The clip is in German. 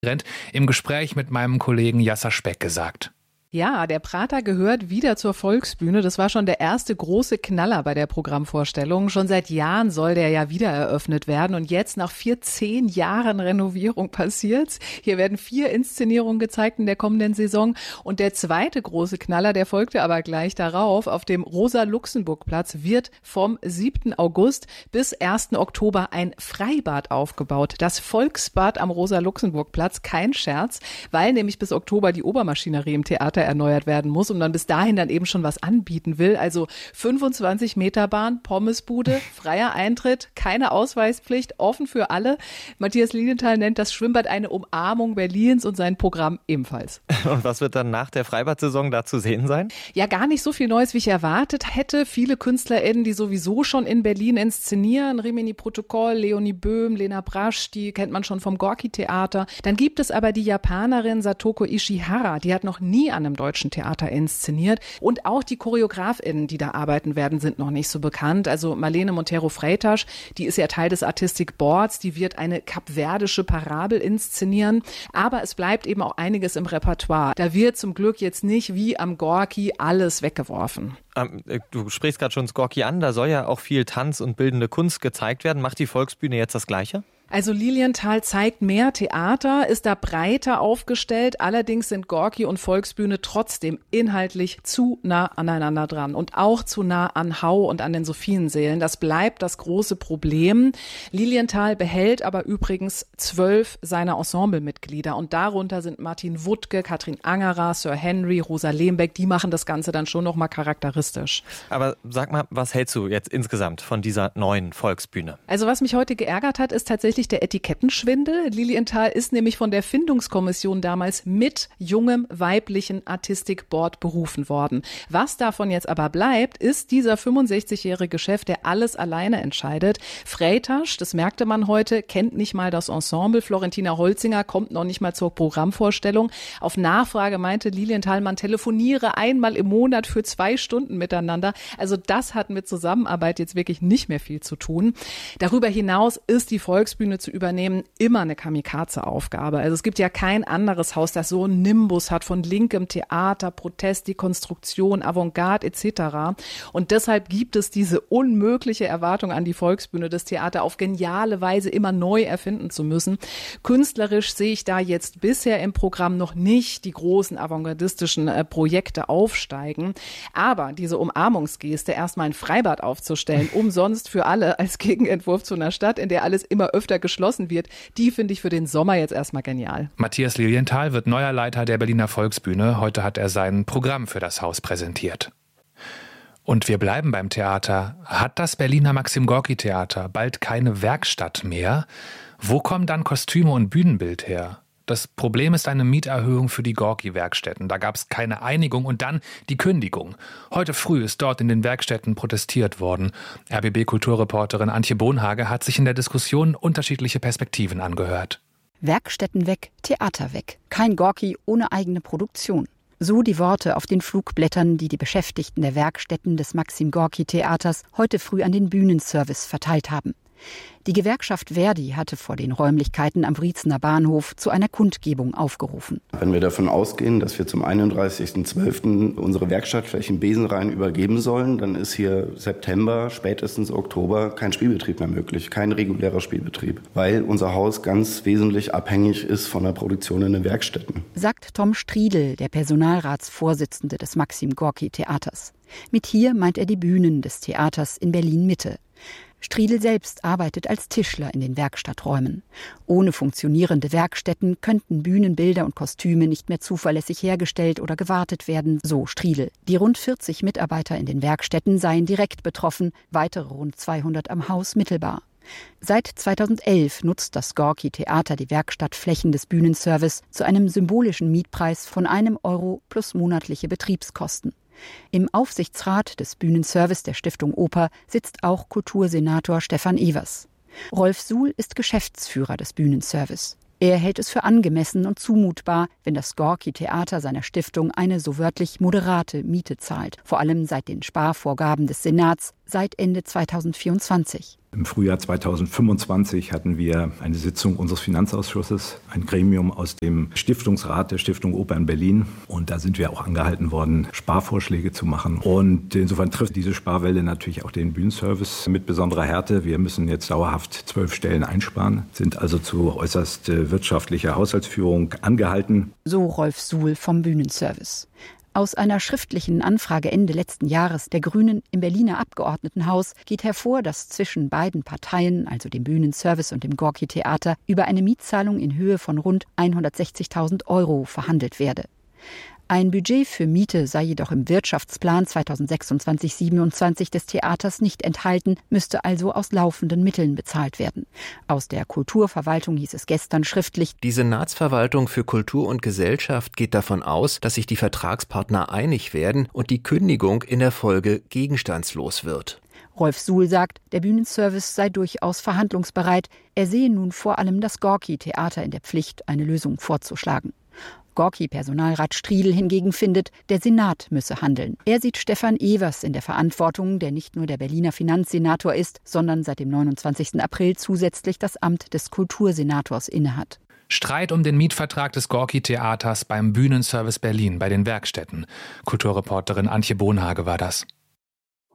im Gespräch mit meinem Kollegen Jasser Speck gesagt. Ja, der Prater gehört wieder zur Volksbühne. Das war schon der erste große Knaller bei der Programmvorstellung. Schon seit Jahren soll der ja wieder eröffnet werden. Und jetzt nach 14 Jahren Renovierung passiert's. Hier werden 4 Inszenierungen gezeigt in der kommenden Saison. Und der zweite große Knaller, der folgte aber gleich darauf. Auf dem Rosa-Luxemburg-Platz wird vom 7. August bis 1. Oktober ein Freibad aufgebaut. Das Volksbad am Rosa-Luxemburg-Platz. Kein Scherz, weil nämlich bis Oktober die Obermaschinerie im Theater erneuert werden muss und man bis dahin dann eben schon was anbieten will. Also 25 Meter Bahn, Pommesbude, freier Eintritt, keine Ausweispflicht, offen für alle. Matthias Lilienthal nennt das Schwimmbad eine Umarmung Berlins und sein Programm ebenfalls. Und was wird dann nach der Freibad-Saison da zu sehen sein? Ja, gar nicht so viel Neues, wie ich erwartet hätte. Viele KünstlerInnen, die sowieso schon in Berlin inszenieren. Rimini Protokoll, Leonie Böhm, Lena Brasch, die kennt man schon vom Gorki-Theater. Dann gibt es aber die Japanerin Satoko Ishihara, die hat noch nie an einem deutschen Theater inszeniert. Und auch die ChoreografInnen, die da arbeiten werden, sind noch nicht so bekannt. Also Marlene Montero-Freitasch, die ist ja Teil des Artistic Boards, die wird eine kapverdische Parabel inszenieren. Aber es bleibt eben auch einiges im Repertoire. Da wird zum Glück jetzt nicht wie am Gorki alles weggeworfen. Du sprichst gerade schon das Gorki an, da soll ja auch viel Tanz und bildende Kunst gezeigt werden. Macht die Volksbühne jetzt das Gleiche? Also Lilienthal zeigt mehr Theater, ist da breiter aufgestellt. Allerdings sind Gorki und Volksbühne trotzdem inhaltlich zu nah aneinander dran und auch zu nah an Hau und an den Sophiensälen. Das bleibt das große Problem. Lilienthal behält aber übrigens 12 seiner Ensemblemitglieder und darunter sind Martin Wuttke, Katrin Angerer, Sir Henry, Rosa Lehmbeck. Die machen das Ganze dann schon nochmal charakteristisch. Aber sag mal, was hältst du jetzt insgesamt von dieser neuen Volksbühne? Also was mich heute geärgert hat, ist tatsächlich der Etikettenschwindel. Lilienthal ist nämlich von der Findungskommission damals mit jungem weiblichen Artistic Board berufen worden. Was davon jetzt aber bleibt, ist dieser 65-jährige Chef, der alles alleine entscheidet. Freitasch, das merkte man heute, kennt nicht mal das Ensemble. Florentina Holzinger kommt noch nicht mal zur Programmvorstellung. Auf Nachfrage meinte Lilienthal, man telefoniere einmal im Monat für 2 Stunden miteinander. Also das hat mit Zusammenarbeit jetzt wirklich nicht mehr viel zu tun. Darüber hinaus ist die Volksbühne zu übernehmen immer eine Kamikaze-Aufgabe. Also es gibt ja kein anderes Haus, das so einen Nimbus hat von linkem Theater, Protest, Dekonstruktion, Avantgarde etc. Und deshalb gibt es diese unmögliche Erwartung an die Volksbühne, das Theater auf geniale Weise immer neu erfinden zu müssen. Künstlerisch sehe ich da jetzt bisher im Programm noch nicht die großen avantgardistischen Projekte aufsteigen. Aber diese Umarmungsgeste, erstmal ein Freibad aufzustellen, umsonst für alle als Gegenentwurf zu einer Stadt, in der alles immer öfter geschlossen wird, die finde ich für den Sommer jetzt erstmal genial. Matthias Lilienthal wird neuer Leiter der Berliner Volksbühne. Heute hat er sein Programm für das Haus präsentiert. Und wir bleiben beim Theater. Hat das Berliner Maxim-Gorki-Theater bald keine Werkstatt mehr? Wo kommen dann Kostüme und Bühnenbild her? Das Problem ist eine Mieterhöhung für die Gorki-Werkstätten. Da gab es keine Einigung und dann die Kündigung. Heute früh ist dort in den Werkstätten protestiert worden. RBB-Kulturreporterin Antje Bohnhage hat sich in der Diskussion unterschiedliche Perspektiven angehört. Werkstätten weg, Theater weg. Kein Gorki ohne eigene Produktion. So die Worte auf den Flugblättern, die die Beschäftigten der Werkstätten des Maxim-Gorki-Theaters heute früh an den Bühnenservice verteilt haben. Die Gewerkschaft Verdi hatte vor den Räumlichkeiten am Wriezener Bahnhof zu einer Kundgebung aufgerufen. Wenn wir davon ausgehen, dass wir zum 31.12. unsere Werkstattflächen besenrein übergeben sollen, dann ist hier September, spätestens Oktober kein Spielbetrieb mehr möglich, kein regulärer Spielbetrieb, weil unser Haus ganz wesentlich abhängig ist von der Produktion in den Werkstätten. Sagt Tom Striedl, der Personalratsvorsitzende des Maxim-Gorki-Theaters. Mit hier meint er die Bühnen des Theaters in Berlin-Mitte. Striedl selbst arbeitet als Tischler in den Werkstatträumen. Ohne funktionierende Werkstätten könnten Bühnenbilder und Kostüme nicht mehr zuverlässig hergestellt oder gewartet werden, so Striedl. Die rund 40 Mitarbeiter in den Werkstätten seien direkt betroffen, weitere rund 200 am Haus mittelbar. Seit 2011 nutzt das Gorki-Theater die Werkstattflächen des Bühnenservice zu einem symbolischen Mietpreis von €1 plus monatliche Betriebskosten. Im Aufsichtsrat des Bühnenservice der Stiftung Oper sitzt auch Kultursenator Stefan Evers. Rolf Suhl ist Geschäftsführer des Bühnenservice. Er hält es für angemessen und zumutbar, wenn das Gorki-Theater seiner Stiftung eine so wörtlich moderate Miete zahlt, vor allem seit den Sparvorgaben des Senats seit Ende 2024. Im Frühjahr 2025 hatten wir eine Sitzung unseres Finanzausschusses, ein Gremium aus dem Stiftungsrat der Stiftung Oper in Berlin. Und da sind wir auch angehalten worden, Sparvorschläge zu machen. Und insofern trifft diese Sparwelle natürlich auch den Bühnenservice mit besonderer Härte. Wir müssen jetzt dauerhaft 12 Stellen einsparen, sind also zu äußerst wirtschaftlicher Haushaltsführung angehalten. So Rolf Suhl vom Bühnenservice. Aus einer schriftlichen Anfrage Ende letzten Jahres der Grünen im Berliner Abgeordnetenhaus geht hervor, dass zwischen beiden Parteien, also dem Bühnenservice und dem Gorki-Theater, über eine Mietzahlung in Höhe von rund 160.000 € verhandelt werde. Ein Budget für Miete sei jedoch im Wirtschaftsplan 2026/27 des Theaters nicht enthalten, müsste also aus laufenden Mitteln bezahlt werden. Aus der Kulturverwaltung hieß es gestern schriftlich: Die Senatsverwaltung für Kultur und Gesellschaft geht davon aus, dass sich die Vertragspartner einig werden und die Kündigung in der Folge gegenstandslos wird. Rolf Suhl sagt, der Bühnenservice sei durchaus verhandlungsbereit. Er sehe nun vor allem das Gorki-Theater in der Pflicht, eine Lösung vorzuschlagen. Gorki-Personalrat Striedl hingegen findet, der Senat müsse handeln. Er sieht Stefan Evers in der Verantwortung, der nicht nur der Berliner Finanzsenator ist, sondern seit dem 29. April zusätzlich das Amt des Kultursenators innehat. Streit um den Mietvertrag des Gorki-Theaters beim Bühnenservice Berlin bei den Werkstätten. Kulturreporterin Antje Bohnhage war das.